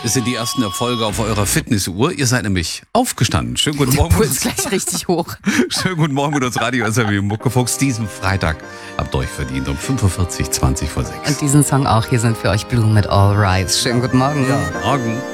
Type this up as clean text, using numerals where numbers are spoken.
Das sind die ersten Erfolge auf eurer Fitnessuhr. Ihr seid nämlich aufgestanden. Schönen guten Morgen. Puls gleich richtig hoch. Schönen guten Morgen mit uns Radio SRW Muckefuchs. Diesen Freitag habt ihr euch verdient um 45, 20 vor 6. Und diesen Song auch. Hier sind für euch Blue mit All Rise. Schönen guten Morgen. Morgen.